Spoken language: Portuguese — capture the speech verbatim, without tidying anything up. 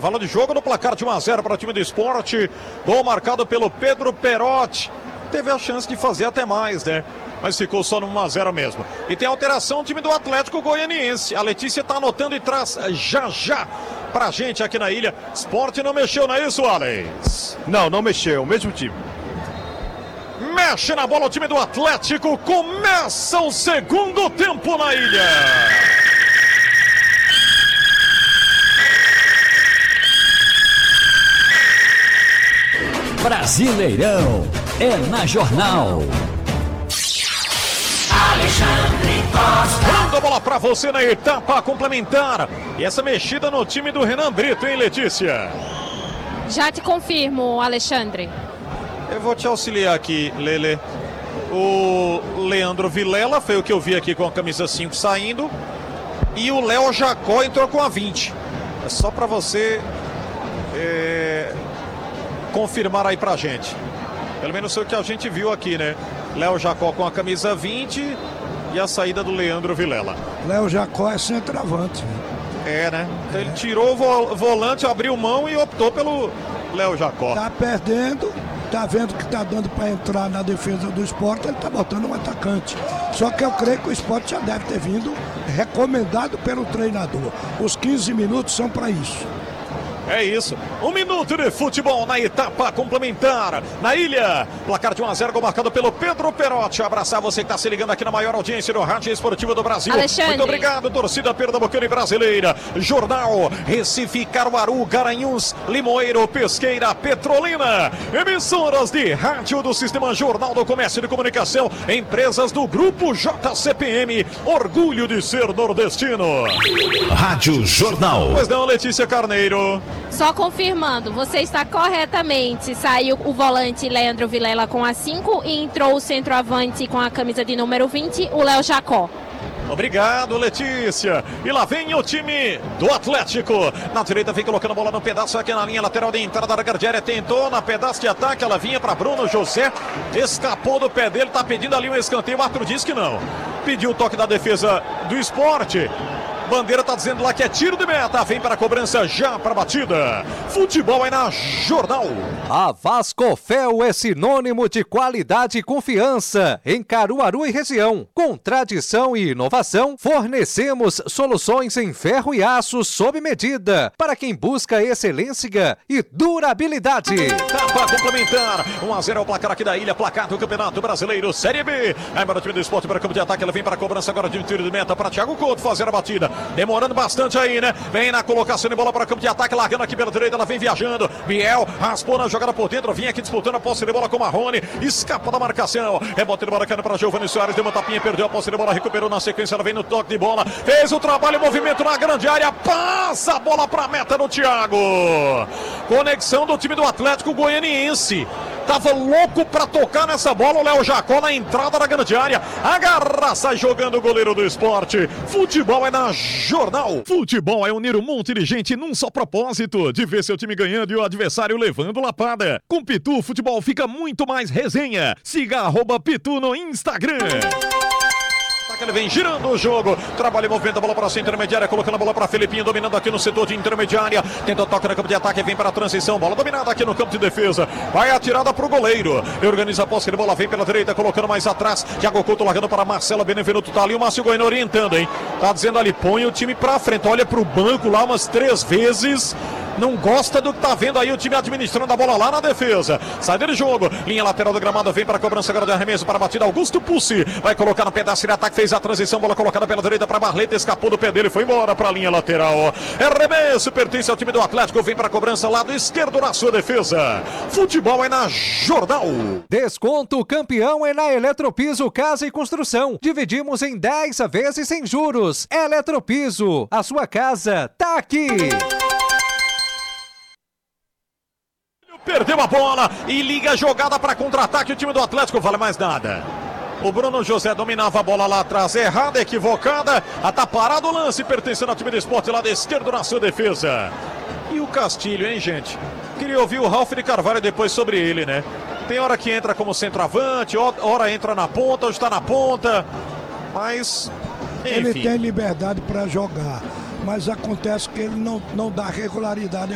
Fala de jogo no placar de um a zero para o time do Sport. Gol marcado pelo Pedro Perotti. Teve a chance de fazer até mais, né? Mas ficou só no um a zero mesmo. E tem alteração no time do Atlético Goianiense. A Letícia tá anotando e traz já já pra gente aqui na ilha. Sport não mexeu, não é isso, Alex? Não, não mexeu. O mesmo time. Mexe na bola o time do Atlético. Começa o segundo tempo na ilha. Brasileirão é na Jornal. Alexandre Costa. Manda a bola pra você na etapa complementar. E essa mexida no time do Renan Brito, hein, Letícia? Já te confirmo, Alexandre. Eu vou te auxiliar aqui, Lele. O Leandro Vilela foi o que eu vi aqui com a camisa cinco saindo. E o Léo Jacó entrou com a vinte. É só pra você é, confirmar aí pra gente. Pelo menos foi o que a gente viu aqui, né? Léo Jacó com a camisa vinte e a saída do Leandro Vilela. Léo Jacó é centroavante. É, né? Então ele tirou o vo volante, abriu mão e optou pelo Léo Jacó. Tá perdendo, tá vendo que tá dando para entrar na defesa do Sport, ele tá botando um atacante. Só que eu creio que o Sport já deve ter vindo recomendado pelo treinador. Os quinze minutos são para isso. É isso, um minuto de futebol na etapa complementar, na ilha, placar de um a zero, gol marcado pelo Pedro Perotti. Abraçar você que está se ligando aqui na maior audiência do Rádio Esportivo do Brasil. Alexandre. Muito obrigado, torcida pernambucana e brasileira. Jornal Recife, Caruaru, Garanhuns, Limoeiro, Pesqueira, Petrolina. Emissoras de rádio do Sistema Jornal do Comércio e de Comunicação, empresas do Grupo J C P M, orgulho de ser nordestino. Rádio Jornal. Pois não, Letícia Carneiro. Só confirmando, você está corretamente. Saiu o volante Leandro Vilela com a cinco e entrou o centroavante com a camisa de número vinte, o Léo Jacó. Obrigado, Letícia. E lá vem o time do Atlético. Na direita vem colocando a bola no pedaço aqui na linha lateral de entrada da grande área. Tentou na pedaço de ataque, ela vinha para Bruno José. Escapou do pé dele, tá pedindo ali um escanteio. O árbitro disse que não. Pediu o toque da defesa do Sport. Bandeira tá dizendo lá que é tiro de meta. Vem para a cobrança já para a batida. Futebol é na Jornal. A Vascofel é sinônimo de qualidade e confiança em Caruaru e região. Com tradição e inovação, fornecemos soluções em ferro e aço sob medida para quem busca excelência e durabilidade. Tapa complementar. um a zero é o placar aqui da ilha. Placar do Campeonato Brasileiro Série B. Aí para o time do Sport para o campo de ataque. Ela vem para a cobrança agora de tiro de meta para Thiago Couto fazer a batida. Demorando bastante aí, né? Vem na colocação de bola para o campo de ataque, largando aqui pela direita, ela vem viajando. Biel raspou na jogada por dentro, vinha aqui disputando a posse de bola com o Marrone, escapa da marcação. Rebote de bola caindo para Giovanni Soares, deu uma tapinha, perdeu a posse de bola, recuperou na sequência, ela vem no toque de bola, fez o trabalho, movimento na grande área, passa a bola para a meta do Thiago. Conexão do time do Atlético Goianiense. Tava louco para tocar nessa bola, o Léo Jacó na entrada da grande área. Agarra, sai jogando o goleiro do Sport. Futebol é na Jornal. Futebol é unir um monte de gente num só propósito, de ver seu time ganhando e o adversário levando lapada. Com Pitu, o futebol fica muito mais resenha. Siga arroba Pitu no Instagram. Ele vem girando o jogo, trabalha e movimento a bola para a intermediária, colocando a bola para Felipinho, dominando aqui no setor de intermediária, tenta o toque no campo de ataque, vem para a transição, bola dominada aqui no campo de defesa, vai atirada para o goleiro, organiza a posse de bola, vem pela direita, colocando mais atrás, Thiago Couto largando para Marcelo Benevenuto, tá ali o Márcio Goiano orientando, hein, tá dizendo ali, põe o time para frente, olha para o banco lá umas três vezes, não gosta do que tá vendo aí o time administrando a bola lá na defesa, saída de jogo, linha lateral do gramado, vem para a cobrança agora de arremesso para a batida, Augusto Pussi, vai colocar no pedaço de ataque, fez a transição, bola colocada pela direita para Barleta, escapou do pé dele, foi embora para a linha lateral. Arremesso, pertence ao time do Atlético, vem para a cobrança, lado esquerdo na sua defesa. Futebol é na Jornal. Desconto campeão é na Eletropiso Casa e Construção. Dividimos em dez vezes sem juros. Eletropiso, a sua casa tá aqui. Perdeu a bola e liga a jogada para contra-ataque, o time do Atlético, vale mais nada. O Bruno José dominava a bola lá atrás, errada, equivocada. Tá parado o lance, pertencendo ao time do Sport, lado esquerdo na sua defesa. E o Castilho, hein, gente? Queria ouvir o Ralf de Carvalho depois sobre ele, né? Tem hora que entra como centroavante, hora entra na ponta, hoje está na ponta. Mas, enfim. Ele tem liberdade para jogar, mas acontece que ele não, não dá regularidade